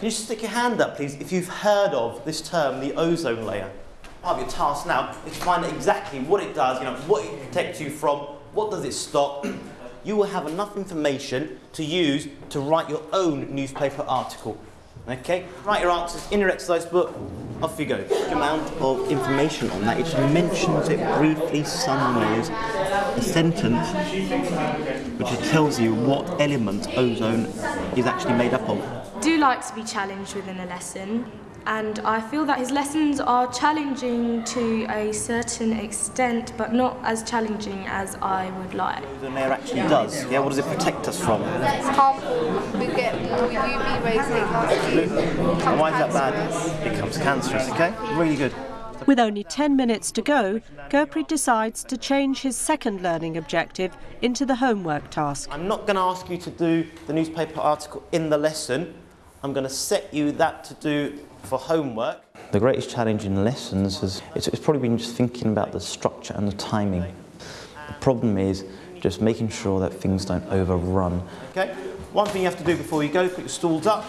can you stick your hand up, please, if you've heard of this term, the ozone layer? Part of your task now is to find out exactly what it does, what it protects you from, what does it stop. You will have enough information to use to write your own newspaper article. Okay? Write your answers in your exercise book. Off you go. The amount of information on that, it just mentions it briefly somewhere, a sentence which tells you what element ozone is actually made up of. I do like to be challenged within a lesson, and I feel that his lessons are challenging to a certain extent, but not as challenging as I would like. Ozone layer actually does. Yeah, what does it protect us from? It's harmful. We get more UV rays that cause And why is that bad? It becomes cancerous, okay? Really good. With only 10 minutes to go, Gurpreet decides to change his second learning objective into the homework task. I'm not going to ask you to do the newspaper article in the lesson. I'm going to set you that to do for homework. The greatest challenge in lessons is it's probably been just thinking about the structure and the timing. The problem is just making sure that things don't overrun. Okay, one thing you have to do before you go, put your stools up.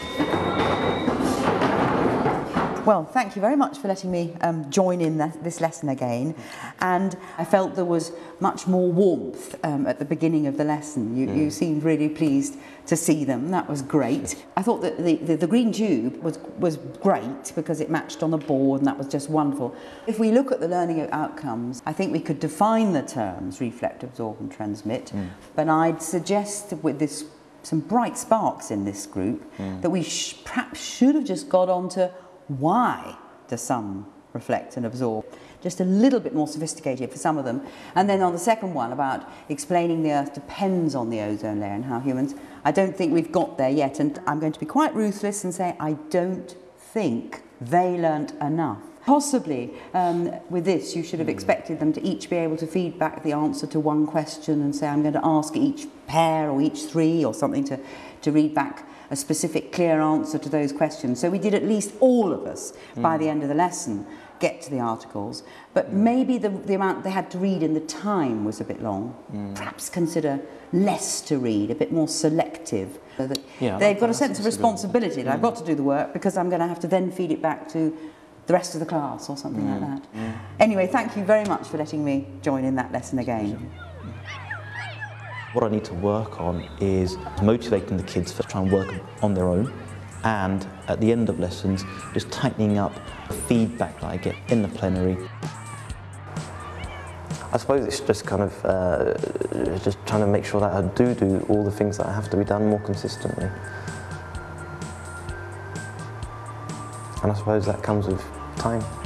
Well, thank you very much for letting me join in this lesson again, and I felt there was much more warmth at the beginning of the lesson. You seemed really pleased to see them. That was great. I thought that the green tube was great because it matched on the board, and that was just wonderful. If we look at the learning outcomes, I think we could define the terms reflect, absorb and transmit, but I'd suggest with this some bright sparks in this group that we perhaps should have just got on to why do some reflect and absorb? Just a little bit more sophisticated for some of them. And then on the second one about explaining the Earth depends on the ozone layer and how humans, I don't think we've got there yet, and I'm going to be quite ruthless and say I don't think they learnt enough. Possibly with this you should have expected them to each be able to feed back the answer to one question and say I'm going to ask each pair or each three or something to read back a specific clear answer to those questions. So we did at least all of us by the end of the lesson get to the articles, but maybe the amount they had to read in the time was a bit long. Perhaps consider less to read, a bit more selective. So that they've got a sense of responsibility that I've got to do the work because I'm going to have to then feed it back to the rest of the class or something like that. Anyway, thank you very much for letting me join in that lesson again. What I need to work on is motivating the kids to try and work on their own, and at the end of lessons just tightening up the feedback that I get in the plenary. I suppose it's just kind of just trying to make sure that I do all the things that have to be done more consistently. And I suppose that comes with time.